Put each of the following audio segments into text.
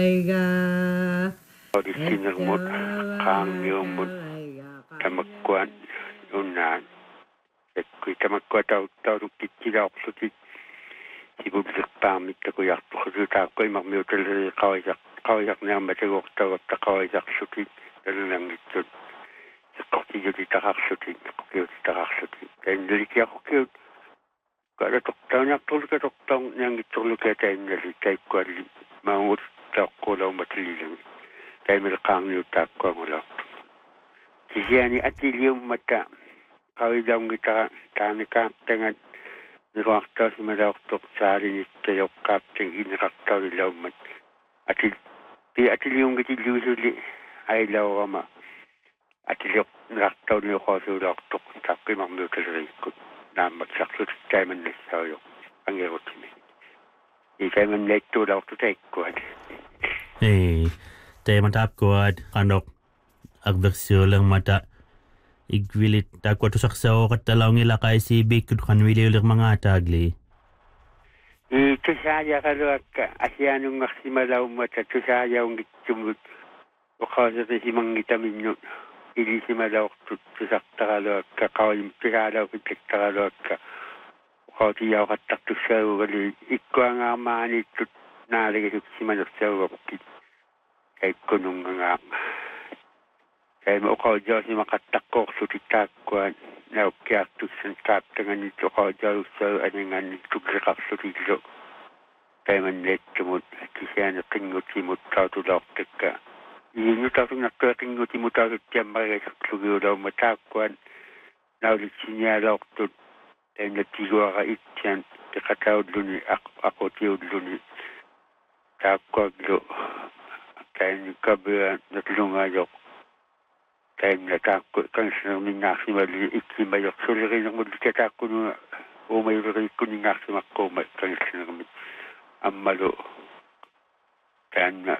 Originalmut kaangiummut tamakkuan unnaan kui tamakkuat taurukkitsilaorlutit sivullerpaamittakujartuqsutaaqqa imarmiutalleri qavisarniarmatagortagotta qavisarlutit talunangitsut seqqortijulitaqarlutit eqqortijulitaqarlutit tainnulikiaqorkiut qaalatortauniartorlukatortaun niangitsorlukia tainnali taikkualli maungut taoqqulaumatililami taimilqaarniutaakkuangulaartu sisiani atiliummata qavilaungitara taanikaartangat niruartaasimalaaortoq saalinittajoqqaaptan ineqartaulilaumat atiliungitilluusuli ailaurama atiliq niqartauniuqaasuulaortoq taaqqimarmiutaleriikkut naammat sarlutit taimannassaaju angerutimi taimannaittulaortu taikkuat teemat apkuat kanok agversiulang mata igwilit takwatusaksao katalaungila kay sibik kan wiliulir mga tagli tusaajaaqaluakka asianungarsimalaumata tusaajaungittumut uqaaserisimangitaminnu ilisimalaortut tusartaraluakka qawim tusaalaukittaktaraluakka uqautiyaoqattartussaagugali ikkuangaarmaanittut naalegisuk kaikkunungangaama kaima uqaujaasimaqqattaqqoorlutittaakkuan naukkiartussan kaaptanganit uqaujaalussau aningannit tukleqarlutillu kaimanneettumut kisiani qingutimut tautulaortakka iinnutaasunartuaqingutimut taasuttiammarigasarlugiulauma taakkuan naulitsinialaortut tainnattiguara itsian piqataulluni aqutiulluni taakkuaglu tainni kabea natlungajoq tainna taakku kansnermingaarsimali ikkimajoq sulerinermulika taakkunu uumayuleriikkuningaarsimaqquma kansnermi ammalu taanna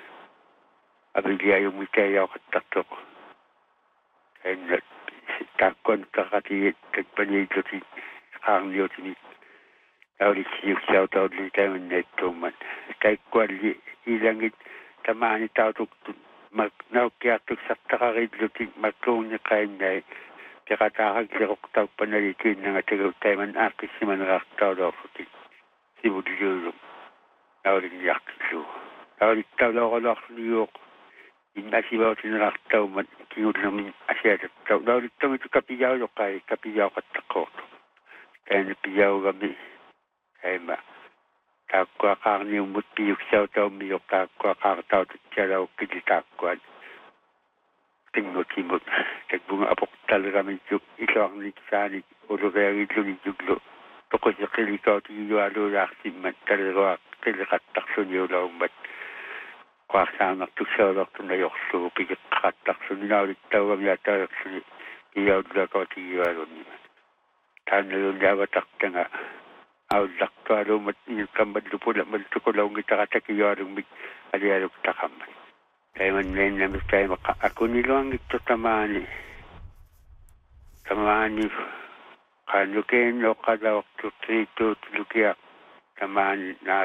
abiliayumitayaoqattartoq tainna taakkuan taqati takpaniilluti qaarniutini taulitsiyuksiautaulli taimannaittuummat taikkualli ilangit tamaani tautuktut naukkiartuksartaqarilluti makkuunniqainnai piqataaqagliqortauppanali kiinnangatagau taiman aaqissimanerartaulorluti sivulliulum naulinniartillu naulittaulorolorluuq innasivautinerartaumat kingullermin asiatattau naulittamitu kapijaujoqqai kapijauqattaqqoortu tainna pijaugami taima taakkuaqaarniummut piyuksautaummijoq taakkuaqaartaututtialaukkili taakkuat qingutimut takbunga aportaleramitjuk iluarniksaani ulureagillunijuglu toqusiqilikautigiualuulaarsimmat taleruaq qiliqattarluniulaummat qaarsaanartussaulertunajorlugu pigiqqaqattarluni naulittaugamia talerluni taannalunniavatartanga aullartualuumat iukkammallupulla maltukulaungitaqatakiyoalungmik alialuktaqammat taimannainnamik taimaqa akuniluangittu tamaani qaanukeen oqalaortu triituut lukia tamaani